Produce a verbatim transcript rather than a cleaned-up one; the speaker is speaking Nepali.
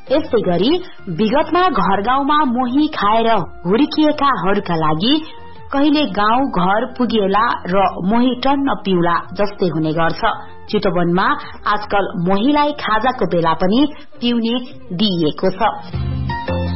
यस्तै गरी विगतमा घर गाउँमा मोही खाएर हुर्किएकाहरूका लागि कहिले गाउँ घर पुगेला र मोही टन्न पिउला जस्तै हुने गर्छ। चितवनमा आजकल मोहीलाई खाजाको बेला पनि पिउने दिइएको छ।